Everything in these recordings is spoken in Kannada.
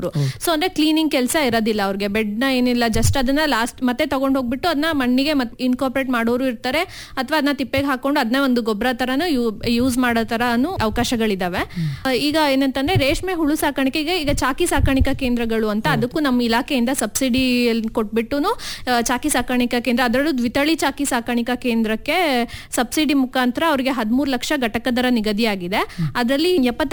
ಸೊ ಅಂದ್ರೆ ಕ್ಲೀನಿಂಗ್ ಕೆಲಸ ಇರೋದಿಲ್ಲ ಅವ್ರಿಗೆ, ಬೆಡ್ ನ ಏನಿಲ್ಲ, ಜಸ್ಟ್ ಅದನ್ನ ಲಾಸ್ಟ್ ಮತ್ತೆ ತಗೊಂಡ್ ಹೋಗ್ಬಿಟ್ಟು ಅದನ್ನ ಮಣ್ಣಿಗೆ ಇನ್ಕಾರ್ಪೊರೇಟ್ ಮಾಡೋರು ಇರ್ತಾರೆ, ಅಥವಾ ಅದನ್ನ ತಿಪ್ಪೆಗೆ ಹಾಕೊಂಡು ಅದನ್ನ ಒಂದು ಗೊಬ್ಬರ ತರಾನು ಯೂಸ್ ಮಾಡೋ ತರಾನು ಅವಕಾಶಗಳಿದಾವೆ. ಈಗ ಏನಂತಂದ್ರೆ ರೇಷ್ಮೆ ಹುಳು ಸಾಕಾಣಿಕೆಗೆ ಈಗ ಚಾಕಿ ಸಾಕಾಣಿಕಾ ಕೇಂದ್ರಗಳು ಅಂತ, ಅದಕ್ಕೂ ನಮ್ಮ ಇಲಾಖೆಯಿಂದ ಸಬ್ಸಿಡಿ ಕೊಟ್ಬಿಟ್ಟು ಚಾಕಿ ಸಾಕಾಣಿಕಾ ಕೇಂದ್ರ, ಅದರಲ್ಲೂ ದ್ವಿತಳಿ ಚಾಕಿ ಸಾಕಾಣಿಕಾ ಕೇಂದ್ರಕ್ಕೆ ಸಬ್ಸಿಡಿ ಮುಖಾಂತರ ಅವ್ರಿಗೆ 13 ಲಕ್ಷ ಘಟಕ ದರ ನಿಗದಿಯಾಗಿದೆ. ಅದರಲ್ಲಿ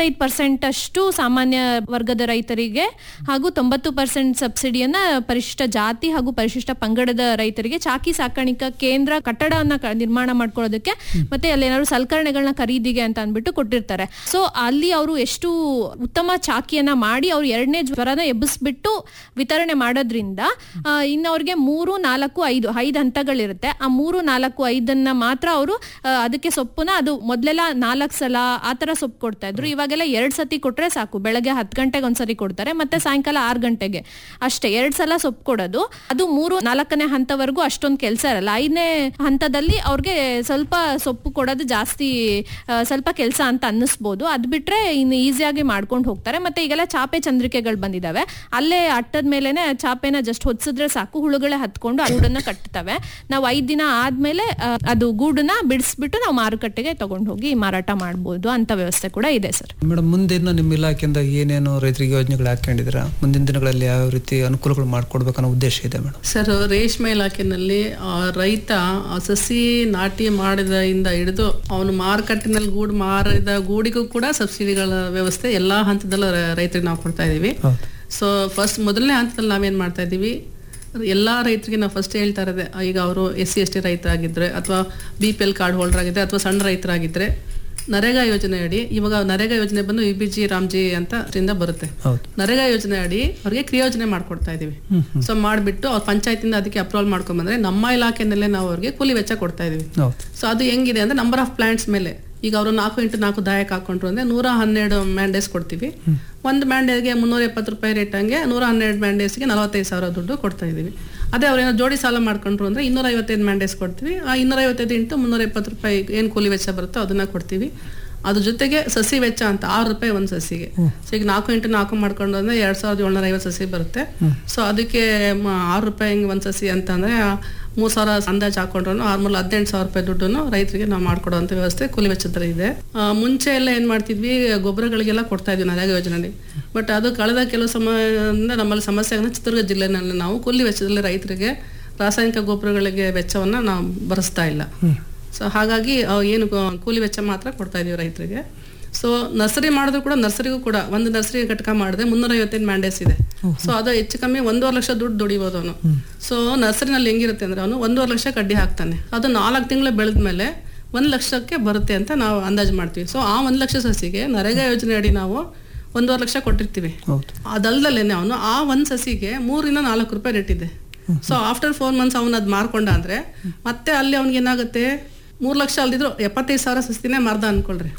75% ಅಷ್ಟು ಸಾಮಾನ್ಯ ವರ್ಗದ ರೈತರಿಗೆ ಹಾಗೂ 90% ಸಬ್ಸಿಡಿಯನ್ನ ಪರಿಶಿಷ್ಟ ಜಾತಿ ಹಾಗೂ ಪರಿಶಿಷ್ಟ ಪಂಗಡದ ರೈತರಿಗೆ ಚಾಕಿ ಸಾಕಾಣಿಕಾ ಕೇಂದ್ರ ಕಟ್ಟಡವನ್ನ ನಿರ್ಮಾಣ ಮಾಡ್ಕೊಳ್ಳೋದಕ್ಕೆ ಮತ್ತೆ ಅಲ್ಲಿ ಏನಾದ್ರು ಸಲಕರಣೆಗಳನ್ನ ಖರೀದಿಗೆ ಅಂತ ಅಂದ್ಬಿಟ್ಟು ಕೊಟ್ಟಿರ್ತಾರೆ. ಸೊ ಅಲ್ಲಿ ಅವರು ಎಷ್ಟು ಉತ್ತಮ ಚಾಕಿಯನ್ನ ಮಾಡಿ ಅವ್ರು 2ನೇ ಜ್ವರನ ಎಬ್ಬಿಸ್ಬಿಟ್ಟು ವಿತರಣೆ ಮಾಡೋದ್ರಿಂದ ಇನ್ನು ಅವ್ರಿಗೆ 3, 4, 5 ಹಂತಗಳಿರುತ್ತೆ. ಆ 3, 4, 5 ಮಾತ್ರ ಅವರು ಅದಕ್ಕೆ ಸೊಪ್ಪುನ ಅದು ಮೊದ್ಲೆಲ್ಲ 4 ಸಲ ಆತರ ಸೊಪ್ಪು ಕೊಡ್ತಾ ಇದ್ರು. ಇವಾಗೆಲ್ಲ 2 ಸತಿ ಕೊಟ್ರೆ ಸಾಕು. ಬೆಳಗ್ಗೆ 10 ಗಂಟೆಗೆ ಒಂದ್ಸರಿ ಕೊಡ್ತಾರೆ, ಮತ್ತೆ ಸಾಯಂಕಾಲ 6 ಗಂಟೆಗೆ ಅಷ್ಟೇ 2 ಸಲ ಸೊಪ್ಪು ಕೊಡೋದು. ಅದು 3, 4ನೇ ಹಂತವರೆಗೂ ಅಷ್ಟೊಂದು ಕೆಲಸ ಇರಲ್ಲ. 5ನೇ ಹಂತದಲ್ಲಿ ಅವ್ರಿಗೆ ಸ್ವಲ್ಪ ಸೊಪ್ಪು ಕೊಡೋದು ಜಾಸ್ತಿ ಸ್ವಲ್ಪ ಕೆಲಸ ಅಂತ ಅನ್ನಿಸ್ಬೋದು. ಅದ್ ಬಿಟ್ರೆ ಇನ್ನು ಈಸಿಯಾಗಿ ಮಾಡ್ಕೊಂಡು ಹೋಗ್ತಾರೆ. ಮತ್ತೆ ಈಗೆಲ್ಲ ಚಾಪೆ ಚಂದ್ರಿಕೆಗಳು ಬಂದಿದಾವೆ, ಅಲ್ಲೇ ಅಟ್ಟದ ಮೇಲೆನೆ ಚಾಪೆನ ಜಸ್ಟ್ ಹೊದ್ಸಿದ್ರೆ ಸಾಕು, ಹುಳುಗಳೇ ಹತ್ಕೊಂಡು ಗೂಡನ್ನ ಕಟ್ತವೆ. ನಾವು 5 ದಿನ ಆದ್ಮೇಲೆ ಅದು ಗೂಡನ್ನ ಬಿಡಿಸ್ಬಿಟ್ಟು ನಾವು ಮಾರುಕಟ್ಟೆಗೆ ತಗೊಂಡು ಹೋಗಿ ಮಾರಾಟ ಮಾಡಬಹುದು ಅಂತ ವ್ಯವಸ್ಥೆ ಕೂಡ ಇದೆ ಸರ್. ಮೇಡಮ್, ಮುಂದಿನ ನಿಮ್ಮ ಇಲಾಖೆಯಿಂದ ಏನೇನು ರೈತರಿಗೆ ಯೋಜನೆಗಳು ಹಾಕೊಂಡಿದ್ದೀರಾ? ಮುಂದಿನ ದಿನಗಳಲ್ಲಿ ಯಾವ ರೀತಿ ಅನುಕೂಲಗಳು ಮಾಡ್ಕೊಡ್ಬೇಕನ್ನೋ ಉದ್ದೇಶ ಇದೆ ಮೇಡಮ್? ಸರ್, ರೇಷ್ಮೆ ಇಲಾಖೆನಲ್ಲಿ ರೈತ ಸಸಿ ನಾಟಿ ಮಾಡಿದಿಂದ ಹಿಡಿದು ಅವನು ಮಾರುಕಟ್ಟೆನಲ್ಲಿ ಗೂಡು ಮಾರಿದ ಗೂಡಿಗೂ ಕೂಡ ಸಬ್ಸಿಡಿಗಳ ವ್ಯವಸ್ಥೆ ಎಲ್ಲಾ ಹಂತದಲ್ಲೂ ರೈತರಿಗೆ ನಾವು ಕೊಡ್ತಾ ಇದೀವಿ. ಸೊ ಫಸ್ಟ್ ಮೊದಲನೇ ಹಂತದಲ್ಲಿ ನಾವೇನ್ ಮಾಡ್ತಾ ಇದೀವಿ, ಎಲ್ಲಾ ರೈತರಿಗೆ ನಾವು ಫಸ್ಟ್ ಹೇಳ್ತಾ ಇರೋದೆ, ಈಗ ಅವರು SC ST ರೈತರಾಗಿದ್ರೆ ಅಥವಾ BPL ಕಾರ್ಡ್ ಹೋಲ್ಡರ್ ಆಗಿದ್ರೆ ಅಥವಾ ಸಣ್ಣ ರೈತರಾಗಿದ್ರೆ ನರೇಗಾ ಯೋಜನೆ ಅಡಿ, ಇವಾಗ ನರೇಗಾ ಯೋಜನೆ ಬಂದು UBG ರಾಮ್ಜಿ ಅಂತ ಬರುತ್ತೆ. ನರೇಗಾ ಯೋಜನೆ ಅಡಿ ಅವ್ರಿಗೆ ಕ್ರಿಯೋಜನೆ ಮಾಡ್ಕೊಡ್ತಾ ಇದೀವಿ. ಸೊ ಮಾಡ್ಬಿಟ್ಟು ಅವ್ರ ಪಂಚಾಯತಿಂದ ಅದಕ್ಕೆ ಅಪ್ರೂವಲ್ ಮಾಡ್ಕೊಂಡ್ ಬಂದ್ರೆ ನಮ್ಮ ಇಲಾಖೆನಲ್ಲೇ ನಾವು ಅವ್ರಿಗೆ ಕೂಲಿ ವೆಚ್ಚ ಕೊಡ್ತಾ ಇದೀವಿ. ಸೊ ಅದು ಹೆಂಗಿದೆ ಅಂದ್ರೆ ನಂಬರ್ ಆಫ್ ಪ್ಲಾಂಟ್ಸ್ ಮೇಲೆ, ಈಗ ಅವರು 4x4 ದಾಯಕ ಹಾಕೊಂಡ್ರು ಅಂದ್ರೆ 112 ಮ್ಯಾಂಡೇಸ್ ಕೊಡ್ತೀವಿ. ಒಂದು ಮ್ಯಾಂಡೇಸ್ಗೆ 370 ರೂಪಾಯಿ ರೇಟ್, ಹಂಗೆ 112 ಮ್ಯಾಂಡೇಸ್ಗೆ 45,000 ದುಡ್ಡು ಕೊಡ್ತಾ ಇದೀವಿ. ಅದೇ ಅವ್ರೇನೋ ಜೋಡಿ ಸಾಲ ಮಾಡ್ಕೊಂಡ್ರು ಅಂದ್ರೆ 255 ಮ್ಯಾಂಡೇಸ್ ಕೊಡ್ತೀವಿ. ಆ 255 ಇಂಟು 370 ರೂಪಾಯಿ ಏನ್ ಕೂಲಿ ವೆಚ್ಚ ಬರುತ್ತೋ ಅದನ್ನ ಕೊಡ್ತೀವಿ. ಅದ್ರ ಜೊತೆಗೆ ಸಸಿ ವೆಚ್ಚ ಅಂತ 6 ರೂಪಾಯಿ ಒಂದು ಸಸಿಗೆ. ಸೊ ಈಗ 4x4 ಮಾಡ್ಕೊಂಡು ಅಂದ್ರೆ 2,750 ಸಸಿ ಬರುತ್ತೆ. ಸೊ ಅದಕ್ಕೆ 6 ರೂಪಾಯಿ ಒಂದು ಸಸಿ ಅಂತ ಅಂದ್ರೆ 3,000 ಅಂದಾಜು ಹಾಕೊಂಡ್ರು 18,000 ರೂಪಾಯಿ ದುಡ್ಡನ್ನು ರೈತರಿಗೆ ನಾವು ಮಾಡ್ಕೊಡುವಂತ ವ್ಯವಸ್ಥೆ ಕೂಲಿ ವೆಚ್ಚದ ಇದೆ. ಮುಂಚೆ ಎಲ್ಲ ಏನ್ ಮಾಡ್ತಿದ್ವಿ, ಗೊಬ್ಬರಗಳಿಗೆಲ್ಲ ಕೊಡ್ತಾ ಇದ್ವಿ ನರೇಗಾ ಯೋಜನೆಯಲ್ಲಿ. ಬಟ್ ಅದು ಕಳೆದ ಕೆಲವು ಸಮಯದಿಂದ ನಮ್ಮಲ್ಲಿ ಸಮಸ್ಯೆ ಅಂದ್ರೆ ಚಿತ್ರದುರ್ಗ ಜಿಲ್ಲೆನಲ್ಲಿ ನಾವು ಕೂಲಿ ವೆಚ್ಚದಲ್ಲಿ ರೈತರಿಗೆ ರಾಸಾಯನಿಕ ಗೊಬ್ಬರಗಳಿಗೆ ವೆಚ್ಚವನ್ನ ನಾವು ಭರಿಸ್ತಾ ಇಲ್ಲ. ಸೊ ಹಾಗಾಗಿ ಏನು ಕೂಲಿ ವೆಚ್ಚ ಮಾತ್ರ ಕೊಡ್ತಾ ಇದೀವಿ ರೈತರಿಗೆ. ಸೊ ನರ್ಸರಿ ಮಾಡಿದ್ರು ಕೂಡ, ನರ್ಸರಿಗೂ ಕೂಡ ಒಂದು ನರ್ಸರಿ ಘಟಕ ಮಾಡಿದ್ರೆ 355 ಮ್ಯಾಂಡೇಸ್ ಇದೆ. ಸೊ ಅದು ಹೆಚ್ಚು ಕಮ್ಮಿ 1.5 ಲಕ್ಷ ದುಡ್ಡು ದುಡಿಬೋದು ಅವನು. ಸೊ ನರ್ಸರಿನಲ್ಲಿ ಹೆಂಗಿರುತ್ತೆ ಅಂದ್ರೆ ಅವನು 1.5 ಲಕ್ಷ ಕಡ್ಡಿ ಹಾಕ್ತಾನೆ, ಅದು 4 ತಿಂಗಳು ಬೆಳೆದ್ಮೇಲೆ 1 ಲಕ್ಷಕ್ಕೆ ಬರುತ್ತೆ ಅಂತ ನಾವು ಅಂದಾಜು ಮಾಡ್ತೀವಿ. ಸೊ ಆ 1 ಲಕ್ಷ ಸಸಿಗೆ ನರೇಗಾ ಯೋಜನೆ ಅಡಿ ನಾವು 1.5 ಲಕ್ಷ ಕೊಟ್ಟಿರ್ತೀವಿ. ಅದಲ್ದಲ್ಲೇನೆ ಅವನು ಆ ಒಂದು ಸಸಿಗೆ 3 ರಿಂದ 4 ರೂಪಾಯಿ ರೇಟ್ ಇದೆ. ಸೊ ಆಫ್ಟರ್ 4 ಮಂತ್ಸ್ ಅವನು ಅದ್ ಮಾರ್ಕೊಂಡ ಅಂದ್ರೆ ಮತ್ತೆ ಅಲ್ಲಿ ಅವ್ನಿಗೆ ಏನಾಗುತ್ತೆ, 3 ಲಕ್ಷ ಅಲ್ದಿದ್ರು 75,000 ಸಸಿನೇ ಮಾರ್ದ ಅನ್ಕೊಳ್ರಿ.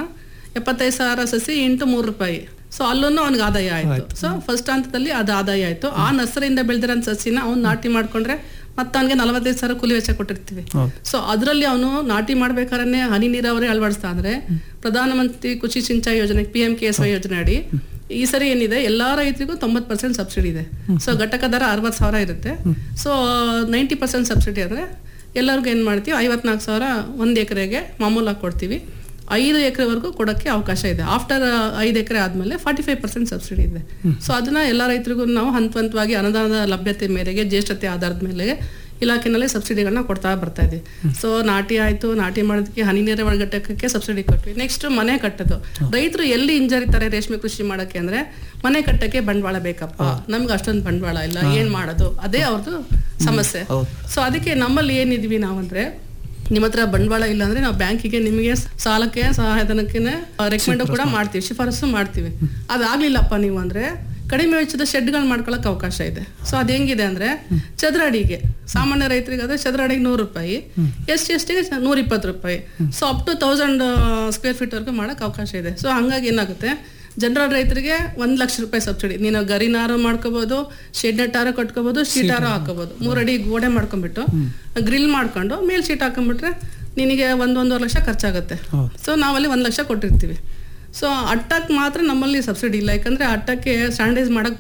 75,000 ಸಸಿ ಇಂಟು 3 ರೂಪಾಯಿ. ಸೊ ಅಲ್ಲೂ ಅವ್ನಿಗೆ ಆದಾಯ ಆಯ್ತು. ಸೊ ಫಸ್ಟ್ ಹಂತದಲ್ಲಿ ಅದು ಆದಾಯ ಆಯ್ತು. ಆ ನರ್ಸರಿಯಿಂದ ಬೆಳೆದಿರೋ ಸಸಿನ ಅವ್ನು ನಾಟಿ ಮಾಡ್ಕೊಂಡ್ರೆ ಮತ್ತೆ ಅವನಿಗೆ 45,000 ಕೂಲಿ ವೆಚ್ಚ ಕೊಟ್ಟಿರ್ತೀವಿ. ಸೊ ಅದರಲ್ಲಿ ಅವನು ನಾಟಿ ಮಾಡ್ಬೇಕಾದ್ರೆ ಹನಿ ನೀರಾವರಿ ಅಳವಡಿಸ್ತಾ ಅಂದ್ರೆ ಪ್ರಧಾನಮಂತ್ರಿ ಕೃಷಿ ಸಿಂಚಾಯಿ ಯೋಜನೆ PMKSY ಯೋಜನೆ ಅಡಿ ಈ ಸರಿ ಏನಿದೆ, ಎಲ್ಲಾ ರೈತರಿಗೂ 90% ಸಬ್ಸಿಡಿ ಇದೆ. ಸೊ ಘಟಕ ದರ 60,000 ಇರುತ್ತೆ. ಸೊ 90% ಸಬ್ಸಿಡಿ ಅಂದ್ರೆ ಎಲ್ಲರಿಗೂ ಏನ್ ಮಾಡ್ತೀವಿ, 54,000 1 ಎಕರೆಗೆ ಮಾಮೂಲಾಗಿ ಕೊಡ್ತೀವಿ. 5 ಎಕರೆವರೆಗೂ ಕೊಡೋಕ್ಕೆ ಅವಕಾಶ ಇದೆ. ಆಫ್ಟರ್ 5 ಎಕರೆ ಆದ್ಮೇಲೆ 45% ಸಬ್ಸಿಡಿ ಇದೆ. ಸೊ ಅದನ್ನ ಎಲ್ಲ ರೈತರಿಗೂ ನಾವು ಹಂತವಾಗಿ ಅನುದಾನದ ಲಭ್ಯತೆ ಮೇರೆಗೆ, ಜ್ಯೇಷ್ಠತೆ ಆಧಾರದ ಮೇಲೆ ಇಲಾಖೆನಲ್ಲಿ ಸಬ್ಸಿಡಿಗಳನ್ನ ಕೊಡ್ತಾ ಬರ್ತಾ ಇದ್ದೀವಿ. ಸೊ ನಾಟಿ ಆಯ್ತು, ನಾಟಿ ಮಾಡೋದಕ್ಕೆ ಹನಿ ನೀರಾವರಿ ಘಟಕಕ್ಕೆ ಸಬ್ಸಿಡಿ ಕೊಟ್ವಿ. ನೆಕ್ಸ್ಟ್ ಮನೆ ಕಟ್ಟೋದು. ರೈತರು ಎಲ್ಲಿ ಹಿಂಜರಿತಾರೆ ರೇಷ್ಮೆ ಕೃಷಿ ಮಾಡಕ್ಕೆ ಅಂದ್ರೆ, ಮನೆ ಕಟ್ಟಕ್ಕೆ ಬಂಡವಾಳ ಬೇಕಪ್ಪ, ನಮ್ಗೆ ಅಷ್ಟೊಂದು ಬಂಡವಾಳ ಇಲ್ಲ, ಏನ್ ಮಾಡೋದು, ಅದೇ ಅವ್ರದ್ದು ಸಮಸ್ಯೆ. ಸೊ ಅದಕ್ಕೆ ನಮ್ಮಲ್ಲಿ ಏನಿದ್ವಿ ನಾವಂದ್ರೆ, ನಿಮ್ಮ ಹತ್ರ ಬಂಡವಾಳ ಇಲ್ಲ ಅಂದ್ರೆ ನಾವು ಬ್ಯಾಂಕಿಗೆ ನಿಮಗೆ ಸಾಲಕ್ಕೆ ಸಹಾಯಧನಕ್ಕೆ ರೆಕಮೆಂಡ್ ಕೂಡ ಮಾಡ್ತೀವಿ, ಶಿಫಾರಸು ಮಾಡ್ತೀವಿ. ಅದಾಗ್ಲಿಲ್ಲಪ್ಪ ನೀವು ಅಂದ್ರೆ ಕಡಿಮೆ ವೆಚ್ಚದ ಶೆಡ್ಗಳು ಮಾಡ್ಕೊಳಕ್ ಅವಕಾಶ ಇದೆ. ಸೊ ಅದ್ ಹೆಂಗಿದೆ ಅಂದ್ರೆ, ಚದರ ಅಡಿಗೆ ಸಾಮಾನ್ಯ ರೈತರಿಗೆ ಆದ್ರೆ ಚದರ ಅಡಿಗೆ 100 ರೂಪಾಯಿ, SC STಗೆ 120 ರೂಪಾಯಿ. So up to 1000 square feet ವರ್ಗು ಮಾಡಕ್ ಅವಕಾಶ ಇದೆ. ಸೊ ಹಂಗಾಗಿ ಏನಾಗುತ್ತೆ, ಜನರಲ್ ರೈತರಿಗೆ 1 ಲಕ್ಷ ರೂಪಾಯಿ ಸಬ್ಸಿಡಿ. ನೀನು ಗರಿನಾರು ಮಾಡ್ಕೋಬಹುದು, ಶೆಡ್ ನೆಟ್ಟಾರು ಕಟ್ಕೋಬಹುದು, ಶೀಟಾರು ಹಾಕೋಬಹುದು. 3 ಅಡಿ ಗೋಡೆ ಮಾಡ್ಕೊಂಡ್ಬಿಟ್ಟು ಗ್ರಿಲ್ ಮಾಡ್ಕೊಂಡು ಮೇಲ್ ಶೀಟ್ ಹಾಕೊಂಡ್ಬಿಟ್ರೆ ನಿನಗೆ 1.5 ಲಕ್ಷ ಖರ್ಚಾಗುತ್ತೆ. ಸೊ ನಾವಲ್ಲಿ 1 ಲಕ್ಷ ಕೊಟ್ಟಿರ್ತೀವಿ. ಸೊ ಅಟ್ಟಕ್ಕೆ ಮಾತ್ರ ನಮ್ಮಲ್ಲಿ ಸಬ್ಸಿಡಿ ಇಲ್ಲ, ಯಾಕಂದ್ರೆ ಅಟ್ಟಕ್ಕೆ ಸ್ಟ್ಯಾಂಡರ್ಡೈಸ್ ಮಾಡಕ್